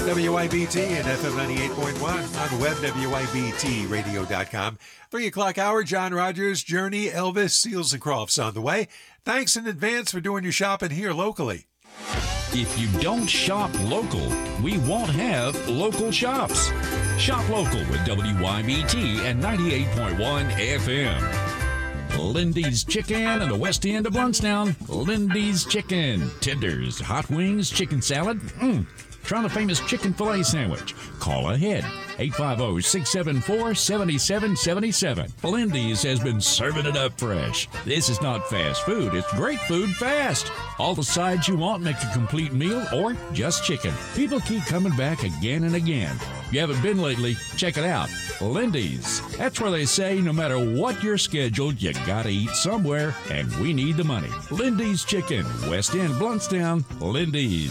WIBT and FM 98.1 on the web, WIBTradio.com. 3 o'clock hour, John Rogers, Journey, Elvis, Seals and Crofts on the way. Thanks in advance for doing your shopping here locally. If you don't shop local, we won't have local shops. Shop local with WIBT and 98.1 FM. Lindy's Chicken in the west end of Blountstown. Lindy's Chicken. Tenders, hot wings, chicken salad. Try the famous chicken filet sandwich. Call ahead. 850-674-7777. Lindy's has been serving it up fresh. This is not fast food. It's great food fast. All the sides you want make a complete meal or just chicken. People keep coming back again and again. If you haven't been lately, check it out. Lindy's. That's where they say no matter what your schedule, you gotta eat somewhere, and we need the money. Lindy's Chicken, West End, Blountstown. Lindy's.